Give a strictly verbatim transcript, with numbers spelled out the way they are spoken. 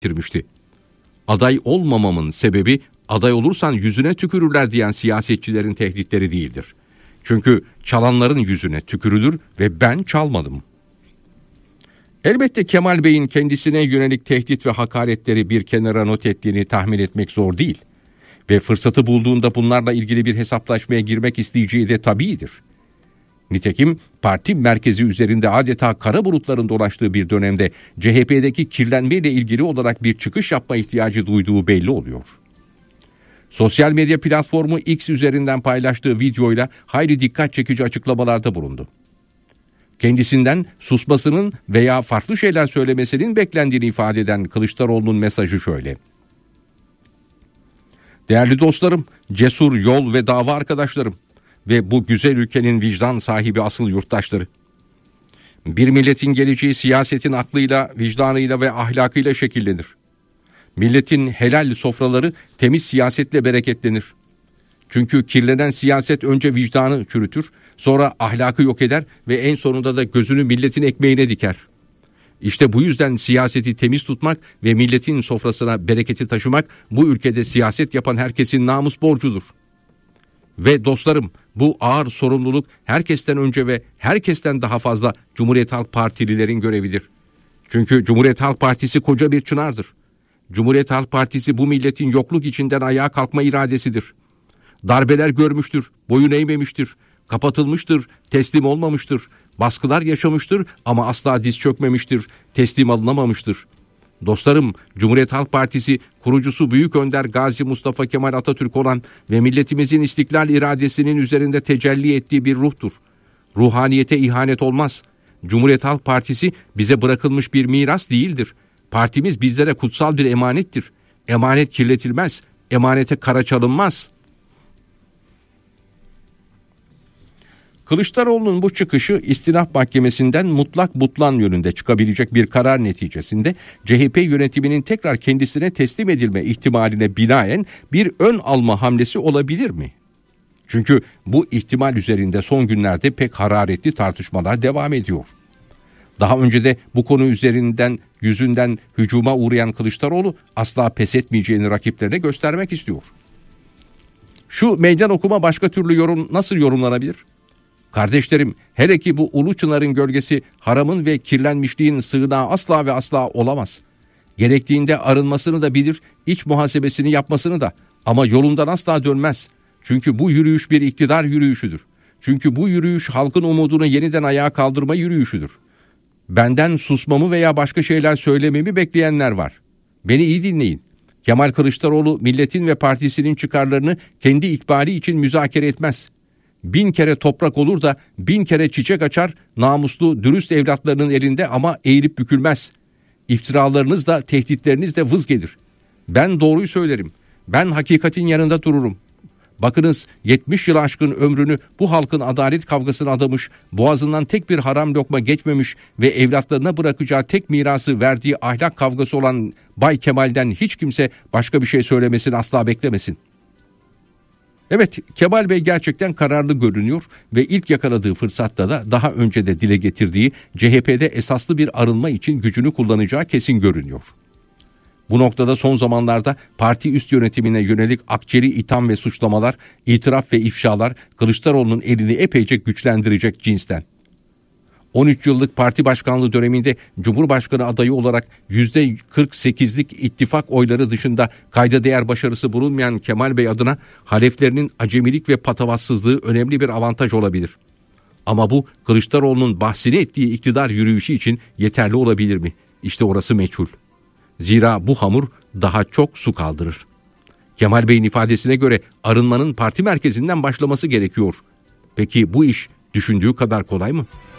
getirmişti. Aday olmamamın sebebi aday olursan yüzüne tükürürler diyen siyasetçilerin tehditleri değildir. Çünkü çalanların yüzüne tükürülür ve ben çalmadım. Elbette Kemal Bey'in kendisine yönelik tehdit ve hakaretleri bir kenara not ettiğini tahmin etmek zor değil. Ve fırsatı bulduğunda bunlarla ilgili bir hesaplaşmaya girmek isteyeceği de tabiidir. Nitekim parti merkezi üzerinde adeta kara bulutların dolaştığı bir dönemde C H P'deki kirlenmeyle ilgili olarak bir çıkış yapma ihtiyacı duyduğu belli oluyor. Sosyal medya platformu X üzerinden paylaştığı videoyla hayli dikkat çekici açıklamalarda bulundu. Kendisinden susmasının veya farklı şeyler söylemesinin beklendiğini ifade eden Kılıçdaroğlu'nun mesajı şöyle. Değerli dostlarım, cesur yol ve dava arkadaşlarım ve bu güzel ülkenin vicdan sahibi asıl yurttaşları. Bir milletin geleceği siyasetin aklıyla, vicdanıyla ve ahlakıyla şekillenir. Milletin helal sofraları temiz siyasetle bereketlenir. Çünkü kirlenen siyaset önce vicdanı çürütür, sonra ahlakı yok eder ve en sonunda da gözünü milletin ekmeğine diker. İşte bu yüzden siyaseti temiz tutmak ve milletin sofrasına bereketi taşımak bu ülkede siyaset yapan herkesin namus borcudur. Ve dostlarım, bu ağır sorumluluk herkesten önce ve herkesten daha fazla Cumhuriyet Halk Partililerin görevidir. Çünkü Cumhuriyet Halk Partisi koca bir çınardır. Cumhuriyet Halk Partisi bu milletin yokluk içinden ayağa kalkma iradesidir. Darbeler görmüştür, boyun eğmemiştir, kapatılmıştır, teslim olmamıştır, baskılar yaşamıştır ama asla diz çökmemiştir, teslim alınamamıştır. Dostlarım, Cumhuriyet Halk Partisi kurucusu Büyük Önder Gazi Mustafa Kemal Atatürk olan ve milletimizin istiklal iradesinin üzerinde tecelli ettiği bir ruhtur. Ruhaniyete ihanet olmaz. Cumhuriyet Halk Partisi bize bırakılmış bir miras değildir. Partimiz bizlere kutsal bir emanettir. Emanet kirletilmez, emanete kara çalınmaz. Kılıçdaroğlu'nun bu çıkışı İstinaf Mahkemesi'nden mutlak butlan yönünde çıkabilecek bir karar neticesinde C H P yönetiminin tekrar kendisine teslim edilme ihtimaline binaen bir ön alma hamlesi olabilir mi? Çünkü bu ihtimal üzerinde son günlerde pek hararetli tartışmalar devam ediyor. Daha önce de bu konu üzerinden yüzünden hücuma uğrayan Kılıçdaroğlu asla pes etmeyeceğini rakiplerine göstermek istiyor. Şu meydan okuma başka türlü yorum nasıl yorumlanabilir? Kardeşlerim, hele ki bu ulu çınarın gölgesi haramın ve kirlenmişliğin sığınağı asla ve asla olamaz. Gerektiğinde arınmasını da bilir, iç muhasebesini yapmasını da, ama yolundan asla dönmez. Çünkü bu yürüyüş bir iktidar yürüyüşüdür. Çünkü bu yürüyüş halkın umudunu yeniden ayağa kaldırma yürüyüşüdür. Benden susmamı veya başka şeyler söylememi bekleyenler var. Beni iyi dinleyin. Kemal Kılıçdaroğlu milletin ve partisinin çıkarlarını kendi ikbali için müzakere etmez. Bin kere toprak olur da bin kere çiçek açar, namuslu, dürüst evlatlarının elinde ama eğilip bükülmez. İftiralarınız da tehditleriniz de vız gelir. Ben doğruyu söylerim. Ben hakikatin yanında dururum. Bakınız yetmiş yıl aşkın ömrünü bu halkın adalet kavgasına adamış, boğazından tek bir haram lokma geçmemiş ve evlatlarına bırakacağı tek mirası verdiği ahlak kavgası olan Bay Kemal'den hiç kimse başka bir şey söylemesini asla beklemesin. Evet, Kemal Bey gerçekten kararlı görünüyor ve ilk yakaladığı fırsatta da daha önce de dile getirdiği C H P'de esaslı bir arınma için gücünü kullanacağı kesin görünüyor. Bu noktada son zamanlarda parti üst yönetimine yönelik akçeli itham ve suçlamalar, itiraf ve ifşalar Kılıçdaroğlu'nun elini epeyce güçlendirecek cinsten. on üç yıllık parti başkanlığı döneminde Cumhurbaşkanı adayı olarak yüzde kırk sekizlik ittifak oyları dışında kayda değer başarısı bulunmayan Kemal Bey adına haleflerinin acemilik ve patavatsızlığı önemli bir avantaj olabilir. Ama bu Kılıçdaroğlu'nun bahsini ettiği iktidar yürüyüşü için yeterli olabilir mi? İşte orası meçhul. Zira bu hamur daha çok su kaldırır. Kemal Bey'in ifadesine göre arınmanın parti merkezinden başlaması gerekiyor. Peki bu iş düşündüğü kadar kolay mı?